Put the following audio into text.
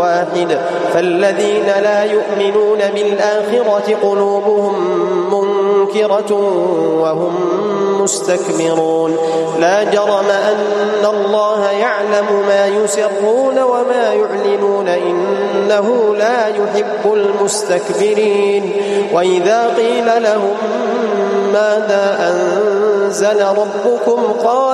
واحد فالذين لا يؤمنون بالآخرة قلوبهم منكرة وهم مستكبرون لا جرم أن الله يعلم ما يسرون وما يعلنون إنه لا يحب المستكبرين وإذا قيل لهم ماذا أنزل ربكم قال